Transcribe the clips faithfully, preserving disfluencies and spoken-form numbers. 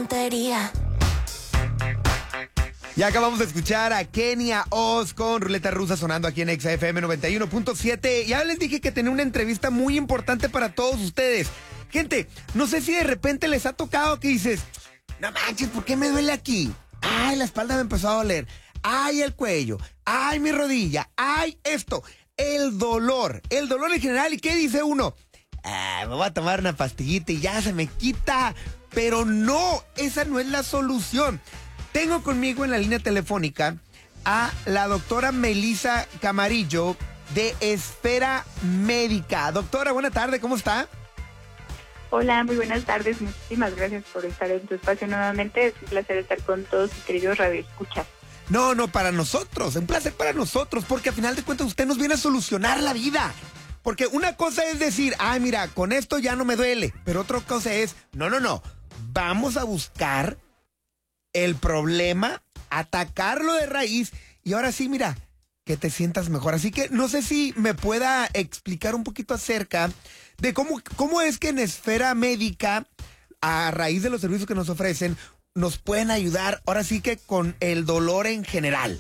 tontería. Ya acabamos de escuchar a Kenia Oz con Ruleta Rusa sonando aquí en Exa F M noventa y uno punto siete. Ya les dije que tenía una entrevista muy importante para todos ustedes. Gente, no sé si de repente les ha tocado que dices, no manches, ¿por qué me duele aquí? Ay, la espalda me empezó a doler. Ay, el cuello. Ay, mi rodilla. Ay, esto. El dolor. El dolor en general. ¿Y qué dice uno? Ah, me voy a tomar una pastillita y ya se me quita. Pero no, esa no es la solución. Tengo conmigo en la línea telefónica a la doctora Melissa Camarillo de Esfera Médica. Doctora, buena tarde, ¿cómo está? Hola, muy buenas tardes. Muchísimas gracias por estar en tu espacio nuevamente. Es un placer estar con todos tus queridos radioescuchas. No, no, para nosotros, un placer para nosotros, porque al final de cuentas usted nos viene a solucionar la vida. Porque una cosa es decir, ay, mira, con esto ya no me duele, pero otra cosa es, no, no, no, vamos a buscar el problema, atacarlo de raíz y ahora sí, mira, que te sientas mejor. Así que no sé si me pueda explicar un poquito acerca de cómo, cómo es que en Esfera Médica, a raíz de los servicios que nos ofrecen, nos pueden ayudar ahora sí que con el dolor en general.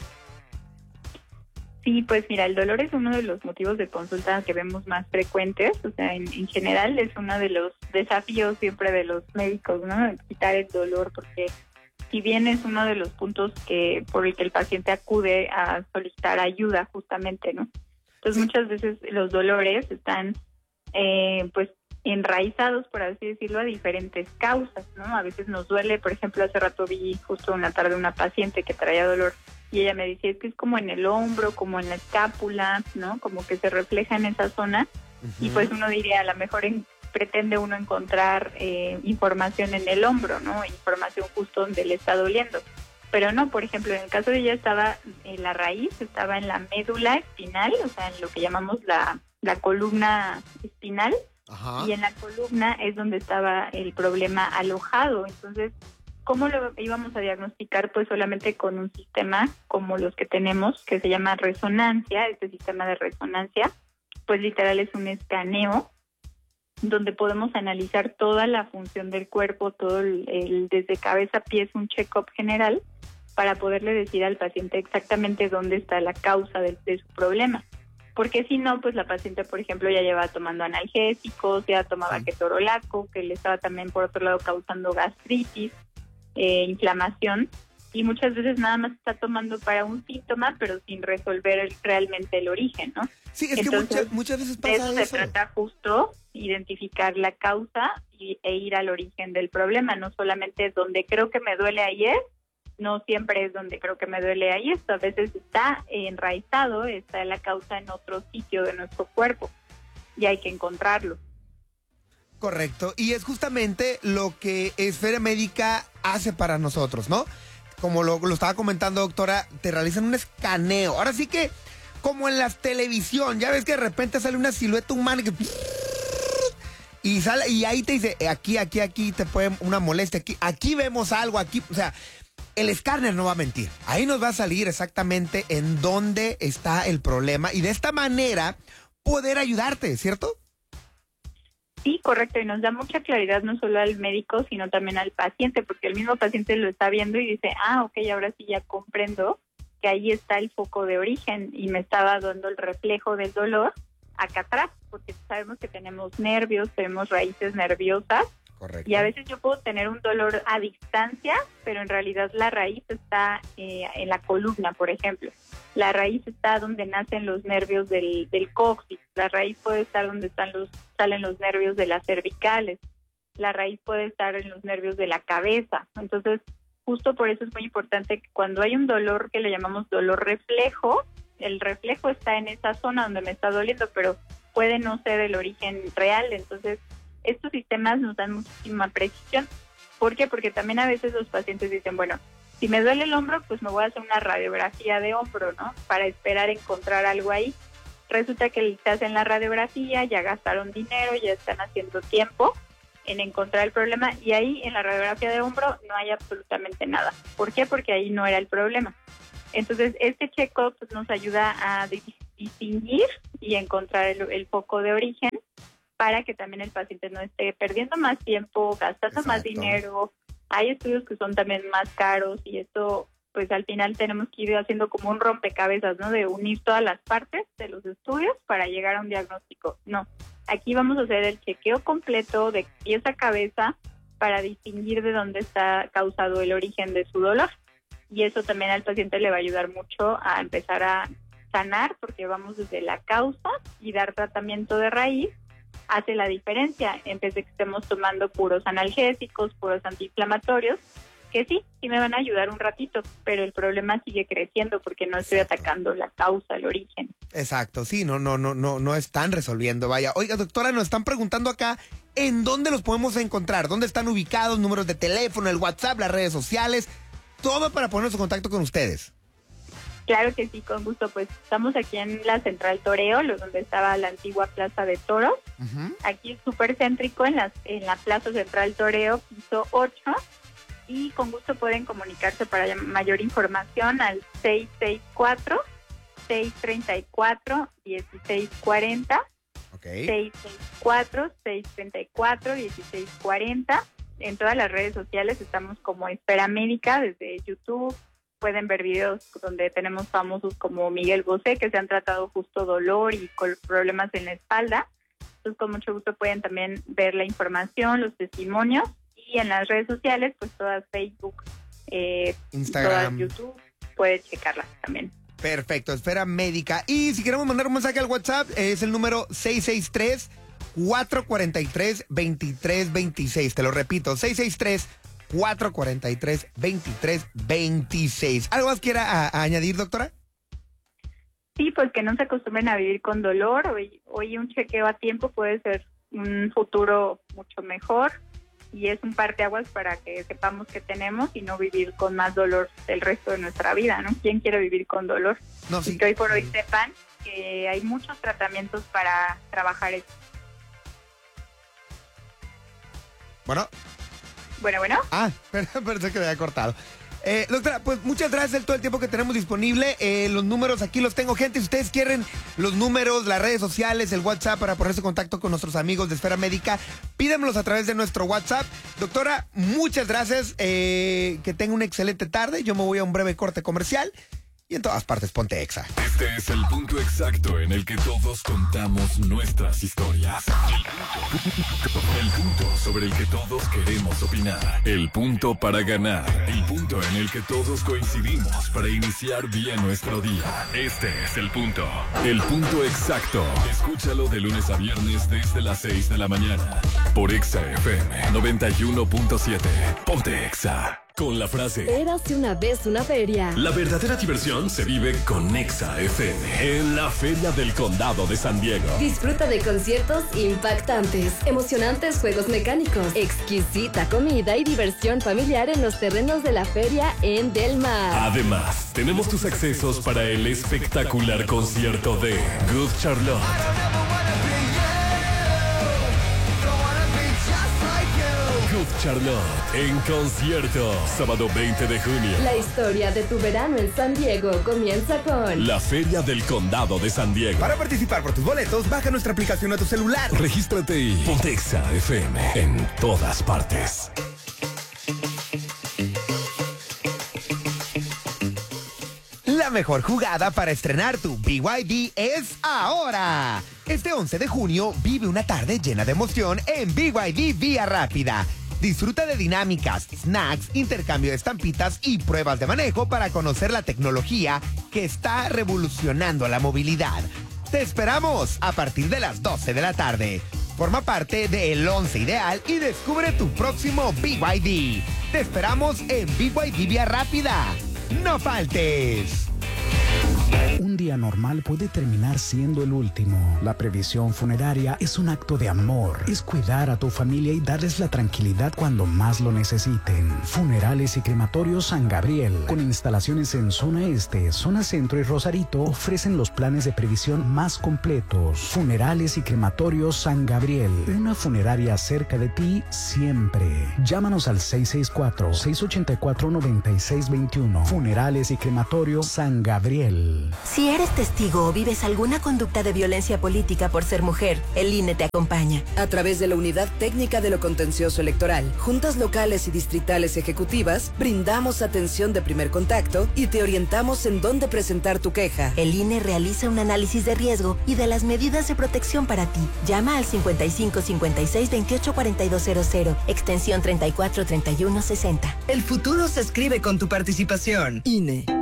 Sí, pues mira, el dolor es uno de los motivos de consulta que vemos más frecuentes. O sea, en, en general es uno de los desafíos siempre de los médicos, ¿no? Quitar el dolor, porque si bien es uno de los puntos que por el que el paciente acude a solicitar ayuda justamente, ¿no? Entonces muchas veces los dolores están eh, pues enraizados, por así decirlo, a diferentes causas, ¿no? A veces nos duele, por ejemplo, hace rato vi justo una tarde una paciente que traía dolor y ella me decía, es que es como en el hombro, como en la escápula, ¿no? Como que se refleja en esa zona. Uh-huh. Y pues uno diría, a lo mejor en pretende uno encontrar eh, información en el hombro, ¿no? Información justo donde le está doliendo. Pero no, por ejemplo, en el caso de ella estaba en la raíz, estaba en la médula espinal, o sea, en lo que llamamos la, la columna espinal. Ajá. Y en la columna es donde estaba el problema alojado. Entonces, ¿cómo lo íbamos a diagnosticar? Pues solamente con un sistema como los que tenemos, que se llama resonancia. Este sistema de resonancia, pues literal es un escaneo donde podemos analizar toda la función del cuerpo, todo el, el desde cabeza a pies, un check-up general para poderle decir al paciente exactamente dónde está la causa de, de su problema. Porque si no, pues la paciente, por ejemplo, ya lleva tomando analgésicos, ya tomaba ketorolaco, que le estaba también, por otro lado, causando gastritis, eh, inflamación, y muchas veces nada más está tomando para un síntoma, pero sin resolver el, realmente el origen, ¿no? Sí, es Entonces, que mucha, muchas veces pasa de eso. eso. Se trata justo identificar la causa y, e ir al origen del problema, no solamente donde creo que me duele ayer, no siempre es donde creo que me duele ahí, esto a veces está enraizado, está la causa en otro sitio de nuestro cuerpo y hay que encontrarlo. Correcto, y es justamente lo que Esfera Médica hace para nosotros, ¿no? Como lo, lo estaba comentando, doctora, te realizan un escaneo. Ahora sí que, como en la televisión, ya ves que de repente sale una silueta humana que... y sale y ahí te dice, aquí, aquí, aquí te puede una molestia, aquí, aquí vemos algo, aquí, o sea... El escáner no va a mentir. Ahí nos va a salir exactamente en dónde está el problema y de esta manera poder ayudarte, ¿cierto? Sí, correcto. Y nos da mucha claridad no solo al médico, sino también al paciente, porque el mismo paciente lo está viendo y dice, ah, ok, ahora sí ya comprendo que ahí está el foco de origen y me estaba dando el reflejo del dolor acá atrás, porque sabemos que tenemos nervios, tenemos raíces nerviosas. Correcto. Y a veces yo puedo tener un dolor a distancia, pero en realidad la raíz está eh, en la columna, por ejemplo. La raíz está donde nacen los nervios del, del coxis. La raíz puede estar donde están los, salen los nervios de las cervicales. La raíz puede estar en los nervios de la cabeza. Entonces, justo por eso es muy importante que cuando hay un dolor que le llamamos dolor reflejo, el reflejo está en esa zona donde me está doliendo, pero puede no ser el origen real. Entonces, estos sistemas nos dan muchísima precisión. ¿Por qué? Porque también a veces los pacientes dicen, bueno, si me duele el hombro, pues me voy a hacer una radiografía de hombro, ¿no? Para esperar encontrar algo ahí. Resulta que se hacen la radiografía, ya gastaron dinero, ya están haciendo tiempo en encontrar el problema y ahí en la radiografía de hombro no hay absolutamente nada. ¿Por qué? Porque ahí no era el problema. Entonces, este check-up pues, nos ayuda a distinguir y encontrar el, el foco de origen para que también el paciente no esté perdiendo más tiempo, gastando Exacto. más dinero, Hay estudios que son también más caros y esto, pues al final tenemos que ir haciendo como un rompecabezas, ¿no? De unir todas las partes de los estudios para llegar a un diagnóstico. No, aquí vamos a hacer el chequeo completo de pies a cabeza para distinguir de dónde está causado el origen de su dolor. Y eso también al paciente le va a ayudar mucho a empezar a sanar, porque vamos desde la causa y dar tratamiento de raíz hace la diferencia, en vez de que estemos tomando puros analgésicos, puros antiinflamatorios, que sí, sí me van a ayudar un ratito, pero el problema sigue creciendo porque no estoy atacando la causa, el origen. Exacto, sí, no, no, no, no, no están resolviendo, vaya. Oiga, doctora, nos están preguntando acá, ¿en dónde los podemos encontrar? ¿Dónde están ubicados? Números de teléfono, el WhatsApp, las redes sociales, todo para ponernos en contacto con ustedes. Claro que sí, con gusto. Pues estamos aquí en la Central Toreo, donde estaba la antigua Plaza de Toros. Uh-huh. Aquí es súper céntrico, en la, en la Plaza Central Toreo, piso ocho. Y con gusto pueden comunicarse para mayor información al seis seis cuatro, seis tres cuatro, uno seis cuatro cero. Okay. seis seis cuatro, seis tres cuatro, uno seis cuatro cero. En todas las redes sociales estamos como Esfera Médica, desde YouTube. Pueden ver videos donde tenemos famosos como Miguel Bosé, que se han tratado justo dolor y con problemas en la espalda. Entonces, con mucho gusto pueden también ver la información, los testimonios. Y en las redes sociales, pues todas Facebook, eh, Instagram, todas YouTube, pueden checarlas también. Perfecto, Esfera Médica. Y si queremos mandar un mensaje al WhatsApp, es el número seis seis tres, cuatro cuatro tres, dos tres dos seis. Te lo repito, seis seis tres, cuatro cuatro tres, dos tres dos seis. ¿Algo más quiera a, a añadir, doctora? Sí, pues que no se acostumbren a vivir con dolor. Hoy, hoy un chequeo a tiempo puede ser un futuro mucho mejor y es un parteaguas para que sepamos que tenemos y no vivir con más dolor el resto de nuestra vida, ¿no? ¿Quién quiere vivir con dolor? No, sí. Y que hoy por hoy sepan que hay muchos tratamientos para trabajar esto. Bueno. Bueno, bueno. Ah, pensé que me había cortado. Eh, doctora, pues muchas gracias por todo el tiempo que tenemos disponible. Eh, los números aquí los tengo, gente. Si ustedes quieren los números, las redes sociales, el WhatsApp para ponerse en contacto con nuestros amigos de Esfera Médica, pídamelos a través de nuestro WhatsApp. Doctora, muchas gracias. Eh, que tenga una excelente tarde. Yo me voy a un breve corte comercial. Y en todas partes, ponte Exa. Este es el punto exacto en el que todos contamos nuestras historias. El punto, el punto sobre el que todos queremos opinar. El punto para ganar. El punto en el que todos coincidimos para iniciar bien nuestro día. Este es el punto. El punto exacto. Escúchalo de lunes a viernes desde las seis de la mañana. Por Exa F M noventa y uno punto siete. Ponte Exa. Con la frase Érase una vez una feria. La verdadera diversión se vive con Exa F M en la Feria del Condado de San Diego. Disfruta de conciertos impactantes, emocionantes juegos mecánicos, exquisita comida y diversión familiar en los terrenos de la feria en Del Mar. Además, tenemos tus accesos para el espectacular concierto de Good Charlotte. Good Charlotte en concierto, sábado veinte de junio. La historia de tu verano en San Diego comienza con la Feria del Condado de San Diego. Para participar por tus boletos, baja nuestra aplicación a tu celular. Regístrate y ponte Exa F M en todas partes. La mejor jugada para estrenar tu B Y D es ahora. Este once de junio vive una tarde llena de emoción en B Y D Vía Rápida. Disfruta de dinámicas, snacks, intercambio de estampitas y pruebas de manejo para conocer la tecnología que está revolucionando la movilidad. Te esperamos a partir de las doce de la tarde. Forma parte del once ideal y descubre tu próximo B Y D. Te esperamos en B Y D Vía Rápida. ¡No faltes! Un día normal puede terminar siendo el último. La previsión funeraria es un acto de amor. Es cuidar a tu familia y darles la tranquilidad cuando más lo necesiten. Funerales y Crematorios San Gabriel, con instalaciones en zona este, zona centro y Rosarito, ofrecen los planes de previsión más completos. Funerales y Crematorios San Gabriel, una funeraria cerca de ti siempre. Llámanos al seis seis cuatro, seis ocho cuatro, nueve seis dos uno. Funerales y Crematorios San Gabriel. Nacional. Si eres testigo o vives alguna conducta de violencia política por ser mujer, el I N E te acompaña. A través de la Unidad Técnica de lo Contencioso Electoral, juntas locales y distritales ejecutivas, brindamos atención de primer contacto y te orientamos en dónde presentar tu queja. El I N E realiza un análisis de riesgo y de las medidas de protección para ti. Llama al cincuenta y cinco cincuenta y seis veintiocho cuarenta y dos cero cero, extensión treinta y cuatro treinta y uno sesenta. El futuro se escribe con tu participación. I N E.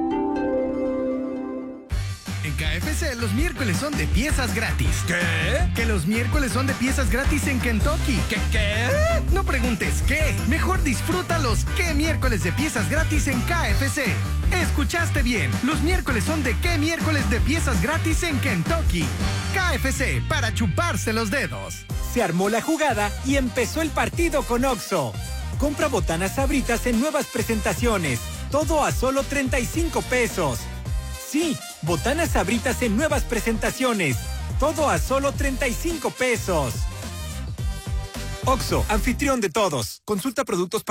En K F C los miércoles son de piezas gratis. ¿Qué? Que los miércoles son de piezas gratis en Kentucky. ¿Qué qué? No preguntes qué. Mejor disfruta los qué miércoles de piezas gratis en K F C. Escuchaste bien. Los miércoles son de qué miércoles de piezas gratis en Kentucky. K F C para chuparse los dedos. Se armó la jugada y empezó el partido con Oxxo. Compra botanas Sabritas en nuevas presentaciones. Todo a solo treinta y cinco pesos. Sí, botanas Sabritas en nuevas presentaciones. Todo a solo treinta y cinco pesos. Oxxo, anfitrión de todos. Consulta productos